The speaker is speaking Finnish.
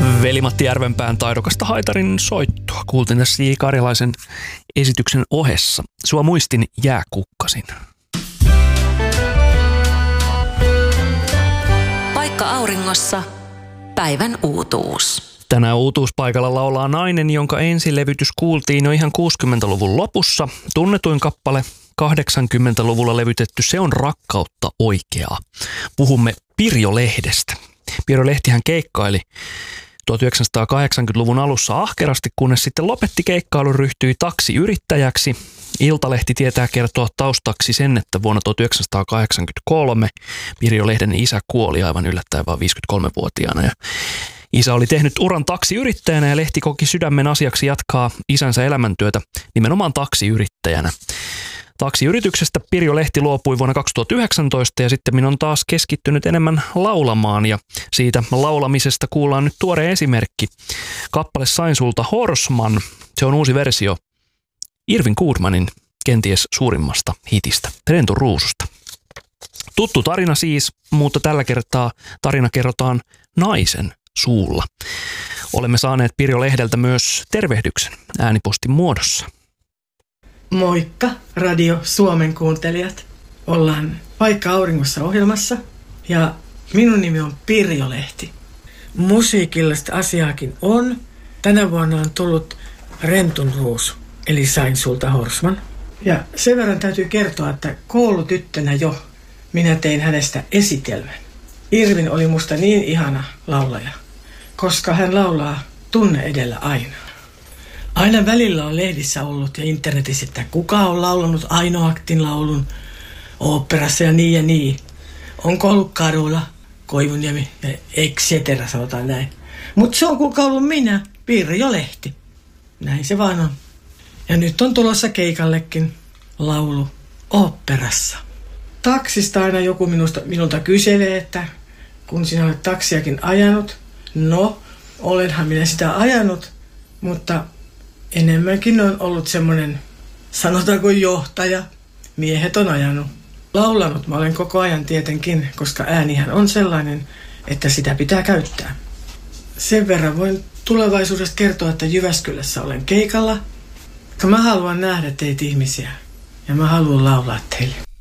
Veli-Matti Järvenpään taidokasta haitarin soittoa kuultiin tässä J. Karjalaisen esityksen ohessa. Sua muistin jääkukkasin. Paikka auringossa. Päivän uutuus. Tänään uutuuspaikalla laulaa nainen, jonka ensilevytys kuultiin jo ihan 60-luvun lopussa. Tunnetuin kappale 80-luvulla levytetty Se on rakkautta oikeaa. Puhumme Pirjo Lehdestä. Pirjo Lehtihän keikkaili 1980-luvun alussa ahkerasti, kunnes sitten lopetti keikkailun, ryhtyi taksiyrittäjäksi. Iltalehti tietää kertoa taustaksi sen, että vuonna 1983 Pirjo Lehden isä kuoli aivan yllättäen vaan 53-vuotiaana. Ja isä oli tehnyt uran taksiyrittäjänä ja Lehti koki sydämen asiaksi jatkaa isänsä elämäntyötä nimenomaan taksiyrittäjänä. Taksiyrityksestä Pirjo Lehti luopui vuonna 2019 ja sitten on taas keskittynyt enemmän laulamaan ja siitä laulamisesta kuullaan nyt tuore esimerkki. Kappale Sain sulta Horsman, se on uusi versio Irvin Goodmanin kenties suurimmasta hitistä, Rentun ruususta. Tuttu tarina siis, mutta tällä kertaa tarina kerrotaan naisen suulla. Olemme saaneet Pirjo Lehdeltä myös tervehdyksen äänipostin muodossa. Moikka Radio Suomen kuuntelijat. Ollaan Paikka auringossa -ohjelmassa ja minun nimi on Pirjo Lehti. Musiikillista asiaakin on. Tänä vuonna on tullut Rentun ruusu, eli Sain sulta Horsman. Ja sen verran täytyy kertoa, että koulutyttönä jo minä tein hänestä esitelmän. Irvin oli musta niin ihana laulaja, koska hän laulaa tunne edellä aina. Aina välillä on lehdissä ollut ja internetissä, että kuka on laulanut Aino Aktin laulun oopperassa ja niin. Onko ollut Karola, Koivuniemi ja et cetera, sanotaan näin. Mutta se on kuka ollut minä, Pirjo Lehti. Näin se vaan on. Ja nyt on tulossa keikallekin laulu oopperassa. Taksista aina joku minulta kyselee, että kun sinä olet taksiakin ajanut. No, olenhan minä sitä ajanut, mutta enemmänkin on ollut semmoinen, sanotaanko johtaja, miehet on ajanut. Laulanut mä olen koko ajan tietenkin, koska äänihän on sellainen, että sitä pitää käyttää. Sen verran voin tulevaisuudesta kertoa, että Jyväskylässä olen keikalla. Mä haluan nähdä teitä ihmisiä ja mä haluan laulaa teille.